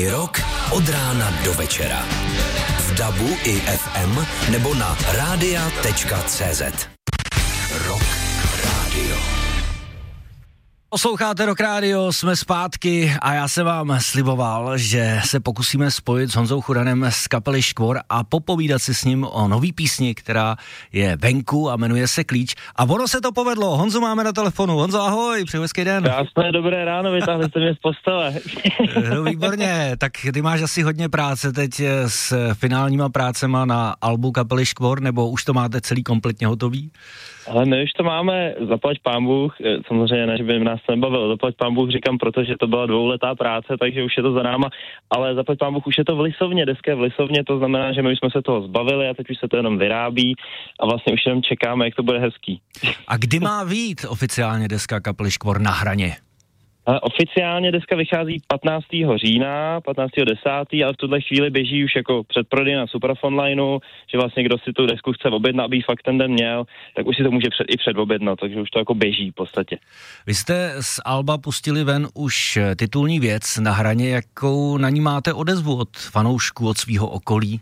Rock od rána do večera. V DABu i FM nebo na radia.cz. Rock Radio. Posloucháte Rock Radio, jsme zpátky a já jsem vám sliboval, že se pokusíme spojit s Honzou Churanem z kapely Škvor a popovídat si s ním o nový písni, která je venku a jmenuje se Klíč. A ono se to povedlo. Honzu máme na telefonu. Honzo, ahoj, přeji hezký den. Krásné, dobré ráno, vytáhli jste mě z postele. No, výborně, tak ty máš asi hodně práce teď s finálníma prácema na albu kapely Škvor, nebo už to máte celý kompletně hotový? Ale my už to máme, zaplať pán Bůh, samozřejmě ne, že by nás to nebavilo, zaplať pán Bůh říkám, protože to byla 2letá práce, takže už je to za náma, ale zaplať pán Bůh už je to v Lisovně, deska je v Lisovně, to znamená, že my už jsme se toho zbavili a teď už se to jenom vyrábí a vlastně už jenom čekáme, jak to bude hezký. A kdy má vyjít oficiálně deska kapely Škvor Na hraně? Oficiálně deska vychází 15. října, 15.10. ale v tuhle chvíli běží už jako předprodej na Superfonlineu, že vlastně kdo si tu desku chce objednat, aby fakt ten den měl, tak už si to může i předobjednat, takže už to jako běží v podstatě. Vy jste z alba pustili ven už titulní věc Na hraně, jakou na ní máte odezvu od fanoušků, od svého okolí?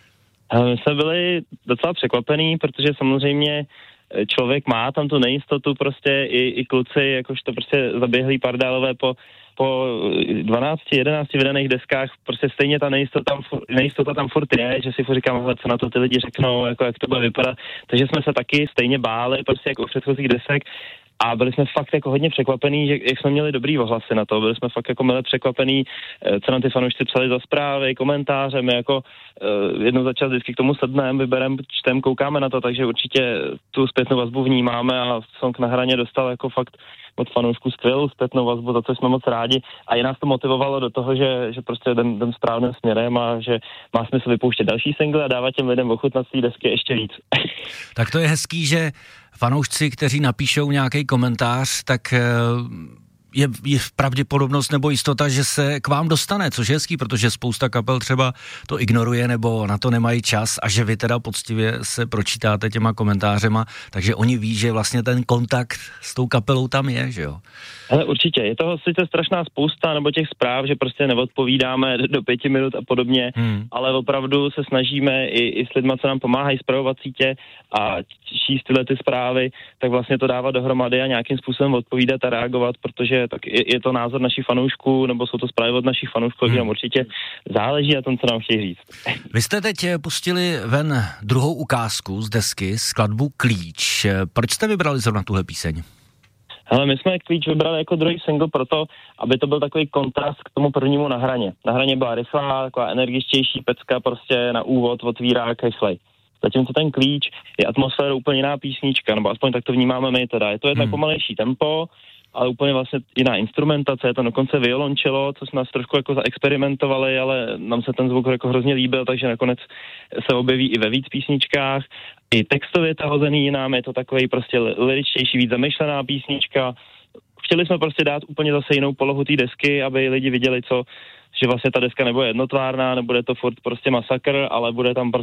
My jsme byli docela překvapený, protože samozřejmě člověk má tam tu nejistotu prostě i kluci, jakožto prostě zaběhlí pardálové po 12-11 vydaných deskách, prostě stejně ta nejistota tam furt je, že si furt říkám, co na to ty lidi řeknou, jako jak to bude vypadat, takže jsme se taky stejně báli, prostě jako u předchozích desek. A byli jsme fakt jako hodně překvapení, že jak jsme měli dobrý ohlasy na to, byli jsme fakt jako mile překvapení, co nám ty fanoušci psali za zprávy, komentáře, my jako jednou za čas vždycky k tomu sedneme, vybereme, čtem, koukáme na to, takže určitě tu zpětnou vazbu vnímáme a song Na hraně dostal jako fakt od fanoušků skvělou zpětnou vazbu, za co jsme moc rádi a i nás to motivovalo do toho, že prostě jdem správným směrem a že má smysl vypouštět další single a dávat těm lidem ochutnat té desky ještě víc. Tak to je hezký, že fanoušci, kteří napíšou nějaký komentář, tak je pravděpodobnost nebo jistota, že se k vám dostane, což je hezký, protože spousta kapel třeba to ignoruje nebo na to nemají čas a že vy teda poctivě se pročítáte těma komentářema, takže oni ví, že vlastně ten kontakt s tou kapelou tam je, že jo? Ale určitě, je toho sice strašná spousta, nebo těch zpráv, že prostě neodpovídáme do 5 minut a podobně, ale opravdu se snažíme i s lidma, co nám pomáhají spravovat sítě a číst tyhle ty zprávy, tak vlastně to dávat dohromady a nějakým způsobem odpovídat a reagovat, protože tak je to názor našich fanoušků, nebo jsou to zprávy od našich fanoušků, takže nám určitě záleží na tom, co nám chtějí říct. Vy jste teď pustili ven druhou ukázku z desky, skladbu Klíč. Proč jste vybrali zrovna tuhle píseň? Hele, my jsme Klíč vybrali jako druhý single proto, aby to byl takový kontrast k tomu prvnímu Na hraně. Na hraně byla rychlá, taková energičtější pecka, prostě na úvod, otvírák, rychlej. Zatímco ten Klíč je atmosféra úplně jiná písnička, nebo aspoň tak to vnímáme my teda. Je to jednak pomalejší tempo, ale úplně vlastně jiná instrumentace, je to dokonce violončelo, co jsme nás trošku jako zaexperimentovali, ale nám se ten zvuk jako hrozně líbil, takže nakonec se objeví i ve víc písničkách. I textově to hozený jinám, je to takový prostě liričtější, víc zamyšlená písnička. Chtěli jsme prostě dát úplně zase jinou polohu té desky, aby lidi viděli, že vlastně ta deska nebude jednotvárná, nebude to furt prostě masakr, ale bude tam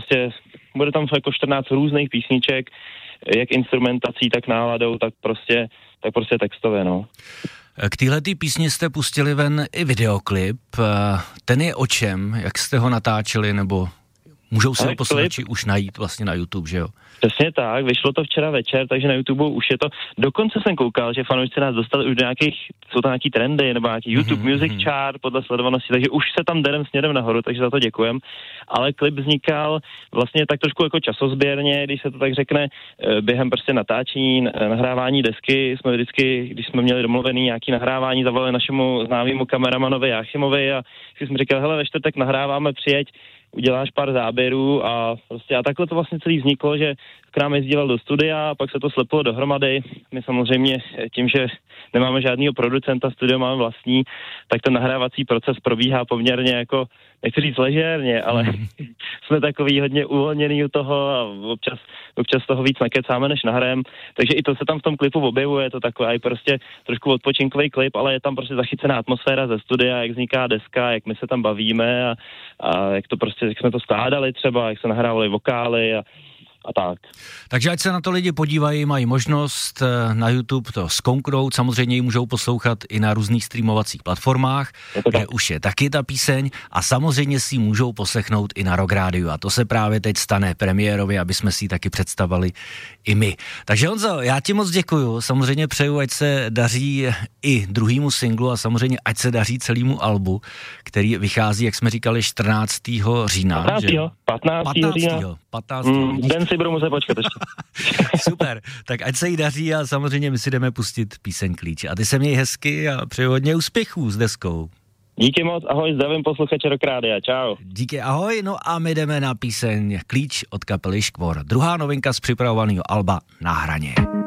jako 14 různých písniček, jak instrumentací, tak náladou, tak prostě textově, no. K téhletý písni jste pustili ven i videoklip. Ten je o čem? Jak jste ho natáčeli, nebo můžou si ho posluchači už najít vlastně na YouTube, že jo? Přesně tak, vyšlo to včera večer, takže na YouTube už je to. Dokonce jsem koukal, že fanoušci nás dostali už do jsou tam nějaký trendy, nebo nějaký YouTube Music Chart podle sledovanosti, takže už se tam jdem směrem nahoru, takže za to děkujem. Ale klip vznikal vlastně tak trošku jako časozběrně, když se to tak řekne, během prostě natáčení, nahrávání desky jsme vždycky, když jsme měli domluvený nějaký nahrávání, zavolali našemu známému kameramanovi Jáchymovi a jsme říkali, hele, ve čtvrtek nahráváme, přijeď, uděláš pár záběrů a prostě a takhle to vlastně celý vzniklo, že k nám jezdíval do studia, pak se to slepilo dohromady. My samozřejmě tím, že nemáme žádného producenta, studio máme vlastní, tak ten nahrávací proces probíhá poměrně jako, nechci říct ležérně, ale jsme takový hodně uvolněný u toho a občas toho víc nakecáme, než nahrajeme. Takže i to se tam v tom klipu objevuje, je to takový prostě trošku odpočinkový klip, ale je tam prostě zachycená atmosféra ze studia, jak vzniká deska, jak my se tam bavíme a jak to prostě, jak jsme to skládali třeba, jak se nahrávaly vokály a a tak. Takže ať se na to lidi podívají, mají možnost na YouTube to zkouknout, samozřejmě ji můžou poslouchat i na různých streamovacích platformách, kde už je taky ta píseň a samozřejmě si ji můžou poslechnout i na Rock Rádiu a to se právě teď stane premiérově, aby jsme si ji taky představili i my. Takže Honzo, já ti moc děkuju, samozřejmě přeju, ať se daří i druhýmu singlu a samozřejmě ať se daří celému albu, který vychází, jak jsme říkali, 14. října. 15. října. 15. Den si budu muset počkat ještě. Super, tak ať se jí daří a samozřejmě my si jdeme pustit píseň Klíč. A ty se měj hezky a přeju hodně úspěchů s deskou. Díky moc, ahoj, zdravím posluchače Rock Rádia, čau. Díky, ahoj, no a my jdeme na píseň Klíč od kapely Škvor. Druhá novinka z připravovaného alba Na hraně.